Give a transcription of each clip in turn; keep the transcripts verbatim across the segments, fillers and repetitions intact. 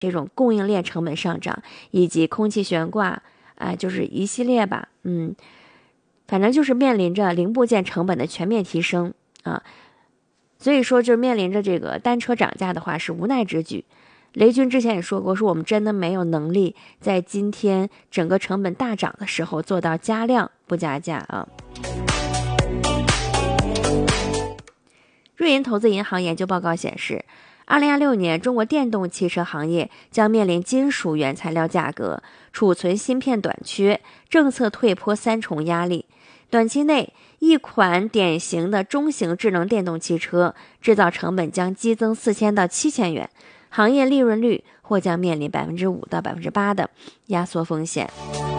这种供应链成本上涨，以及空气悬挂啊、呃，就是一系列吧，嗯，反正就是面临着零部件成本的全面提升啊，所以说就是面临着这个单车涨价的话是无奈之举。雷军之前也说过，说我们真的没有能力在今天整个成本大涨的时候做到加量不加价啊。瑞银投资银行研究报告显示，二零二六年中国电动汽车行业将面临金属原材料价格、储存芯片短缺、政策退坡三重压力。短期内，一款典型的中型智能电动汽车制造成本将激增四千到七千元，行业利润率或将面临百分之五到百分之八的压缩风险。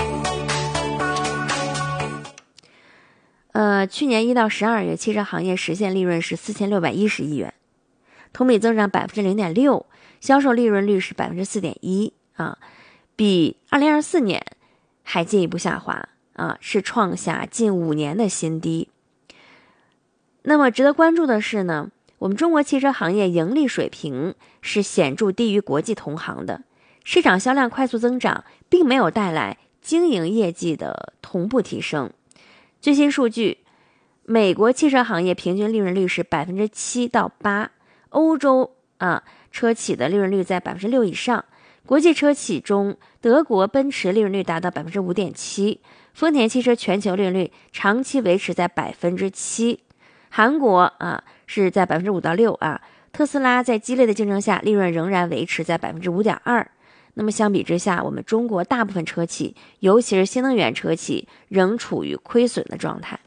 呃，去年一到十二月，汽车行业实现利润是四千六百一十亿元，同比增长百分之零点六，销售利润率是百分之四点一啊，比二零二四年还进一步下滑啊，是创下近五年的新低。那么值得关注的是呢，我们中国汽车行业盈利水平是显著低于国际同行的，市场销量快速增长，并没有带来经营业绩的同步提升。最新数据，美国汽车行业平均利润率是百分之七到八，欧洲啊车企的利润率在百分之六以上。国际车企中，德国奔驰利润率达到百分之五点七，丰田汽车全球利润率长期维持在百分之七。韩国啊是在百分之五到六啊，特斯拉在激烈的竞争下，利润仍然维持在百分之五点二。那么相比之下，我们中国大部分车企，尤其是新能源车企，仍处于亏损的状态。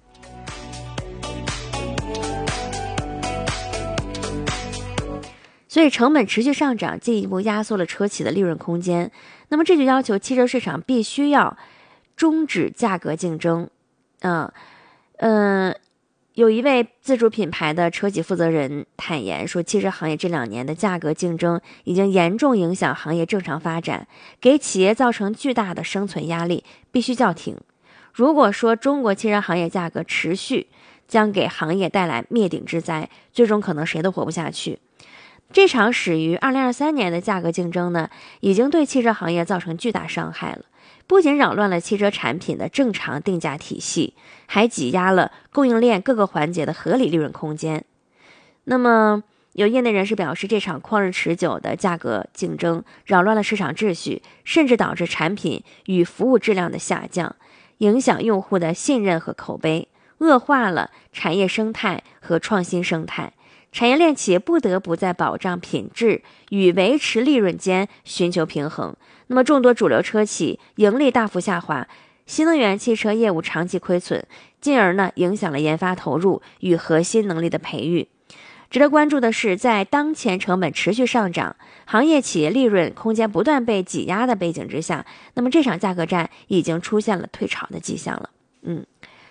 所以成本持续上涨，进一步压缩了车企的利润空间。那么这就要求汽车市场必须要终止价格竞争。嗯嗯，有一位自主品牌的车企负责人坦言说，汽车行业这两年的价格竞争已经严重影响行业正常发展，给企业造成巨大的生存压力，必须叫停。如果说中国汽车行业价格持续，将给行业带来灭顶之灾，最终可能谁都活不下去。这场始于二零二三年的价格竞争呢，已经对汽车行业造成巨大伤害了，不仅扰乱了汽车产品的正常定价体系，还挤压了供应链各个环节的合理利润空间。那么有业内人士表示，这场旷日持久的价格竞争扰乱了市场秩序，甚至导致产品与服务质量的下降，影响用户的信任和口碑，恶化了产业生态和创新生态。产业链企业不得不在保障品质与维持利润间寻求平衡。那么众多主流车企盈利大幅下滑，新能源汽车业务长期亏损，进而呢影响了研发投入与核心能力的培育。值得关注的是，在当前成本持续上涨，行业企业利润空间不断被挤压的背景之下，那么这场价格战已经出现了退潮的迹象了。嗯。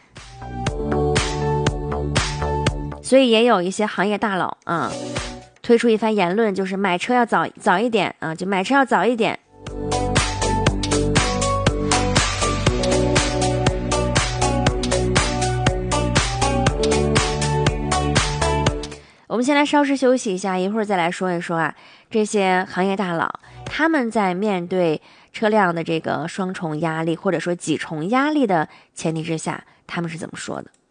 所以也有一些行业大佬啊，推出一番言论，就是买车要早早一点啊，就买车要早一点。我们先来稍事休息一下，一会儿再来说一说啊，这些行业大佬他们在面对车辆的这个双重压力或者说几重压力的前提之下，他们是怎么说的。